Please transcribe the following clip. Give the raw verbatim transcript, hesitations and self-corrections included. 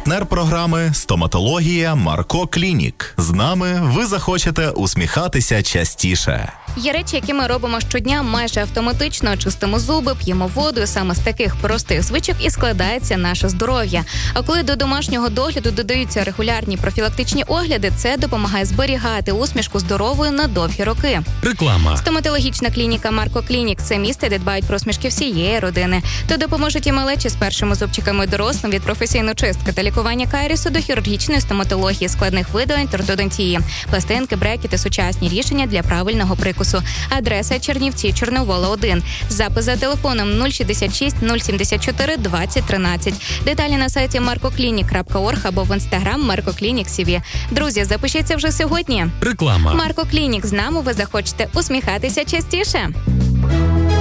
Партнер програми «Стоматологія Марко Клінік». З нами ви захочете усміхатися частіше. Є речі, які ми робимо щодня майже автоматично. Чистимо зуби, п'ємо воду. Саме з таких простих звичок і складається наше здоров'я. А коли до домашнього догляду додаються регулярні профілактичні огляди, це допомагає зберігати усмішку здоровою на довгі роки. Реклама. Стоматологічна клініка Марко Клінік – це місце, де дбають про усмішки всієї родини. То допоможуть і малечі з першими зубчиками дорослим від професійної чистки та лікування карісу до хірургічної стоматології, складних видалень та ортодонтії, пластинки, брекети, сучасні рішення для правильного прикусу. Адреса Чернівці, Чорновола, один. Запис за телефоном нуль шістдесят шість нуль сімдесят чотири двадцять тринадцять. Деталі на сайті марко клінік крапка орг або в інстаграм Марко Клінік Сі Ві. Друзі, запишіться вже сьогодні. Реклама. Марко Клінік. З нами ви захочете усміхатися частіше.